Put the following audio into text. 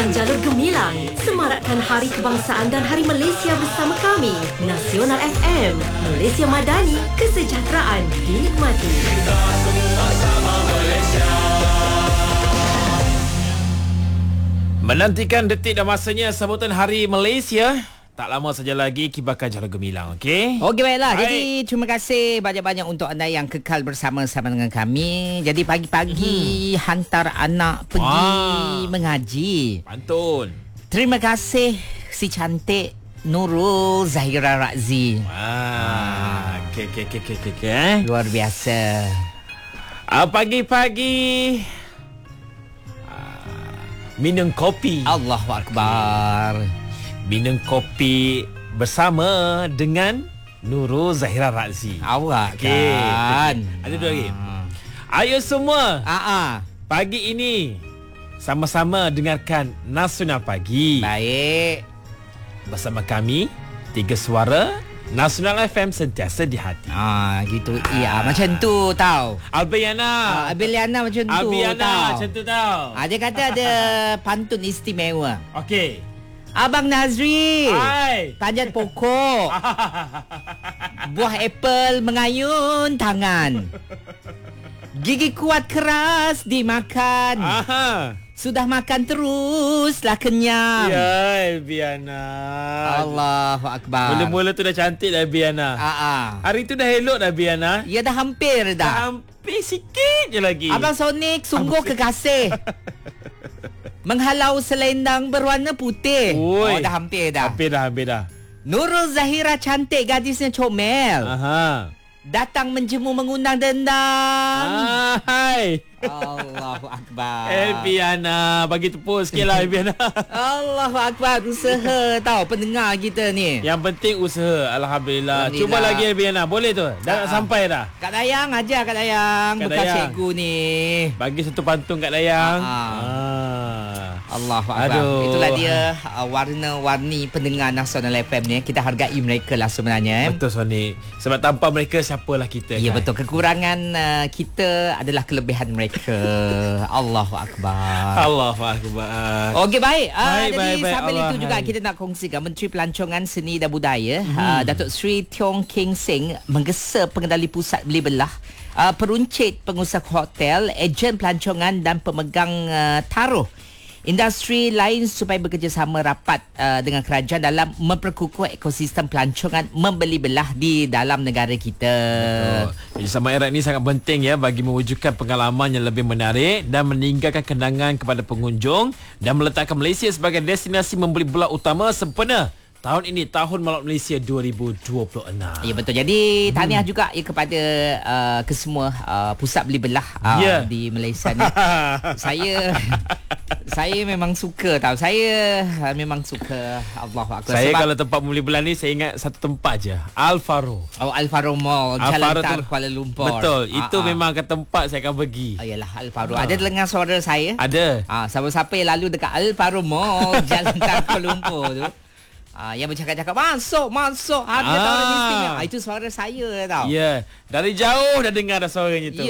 Kibarkan Jalur Gemilang. Semarakkan Hari Kebangsaan dan Hari Malaysia bersama kami. Nasional FM, Malaysia Madani, kesejahteraan dinikmati. Kita semua sama Malaysia. Menantikan detik dan masanya sambutan Hari Malaysia. Tak lama saja lagi Kibarkan Jalur Gemilang, okey? Okey, baiklah. Jadi terima kasih banyak-banyak untuk anda yang kekal bersama-sama dengan kami. Jadi pagi-pagi hantar anak pergi mengaji. Pantun. Terima kasih si cantik Nurul Zahira Razi. Okey. Luar biasa. Pagi-pagi minum kopi. Allahu Akbar. Minum kopi bersama dengan Nurul Zahira Razi. Awak Okey. kan. Ada dua lagi. Ayo semua. Pagi ini sama-sama dengarkan Nasional Pagi. Baik. Bersama kami, 3 suara Nasional FM sentiasa di hati. Gitu. Iya, macam tu tau. Albiana. Abiliana macam tu Albiana tau. macam tu tau. Dia kata ada pantun istimewa. Okey. Abang Nazri. Hai. Panjat pokok. Buah apple mengayun tangan. Gigi kuat keras dimakan. Sudah makan teruslah kenyang. Ya, Albiana. Allahu Akbar. Mula-mula tu dah cantik dah Albiana. Hari tu dah elok dah Albiana. Ya dah hampir dah. Hampir sikit je lagi. Abang Sonic sungguh kekasih. Menghalau selendang berwarna putih. Oi. Dah hampir dah. Hampir dah. Nurul Zahira cantik, gadisnya comel. Datang menjemu mengundang dendam. Hai. Allahu Akbar. Albiana, bagi tepuk sikit lah Albiana. Allahu Akbar. Usaha tau pendengar kita ni. Yang penting usaha. Alhamdulillah. Cuba lagi Albiana. Boleh tu? Dah nak sampai dah. Kak Dayang ajar Kak Dayang. Bekas cikgu ni. Bagi satu pantun Kak Dayang. Allahu Akbar. Itulah dia warna-warni pendengar Nasional FM ni. Kita hargai mereka lah sebenarnya. Betul Sonic. Sebab tanpa mereka siapalah kita. Ya betul. Kekurangan kita adalah kelebihan mereka. Allahu Akbar. Allahu Akbar. Okey, baik. Jadi baik. sambil itu juga kita nak kongsikan Menteri Pelancongan Seni dan Budaya Datuk Seri Tiong Keng Seng menggesa pengendali pusat beli belah, peruncit pengusaha hotel, ejen pelancongan dan pemegang taruh industri lain supaya bekerjasama rapat dengan kerajaan dalam memperkukuh ekosistem pelancongan membeli belah di dalam negara kita. Betul. Kerjasama erat ini sangat penting ya bagi mewujudkan pengalaman yang lebih menarik dan meninggalkan kenangan kepada pengunjung dan meletakkan Malaysia sebagai destinasi membeli belah utama sempena tahun ini, Tahun Malak Malaysia 2026. Ya betul. Jadi tahniah juga ya kepada kesemua pusat beli belah di Malaysia ni. Saya memang suka tau. Saya memang suka. Allahu Akbar. Saya kalau tempat membeli belah ni saya ingat satu tempat je, Al Faro. Al Faro Mall, Jalan Tan, Kuala Lumpur. Betul. Itu memang ke tempat saya akan pergi. Yalah, Al Faro. Ada dengar suara saya? Ada. Siapa-siapa yang lalu dekat Al Faro Mall, Jalan Tan, Kuala Lumpur tu. Yang bercakap-cakap masuk harga tawaran istimewa. Itu suara saya tau. Ya, dari jauh dah dengar dah suaranya tu.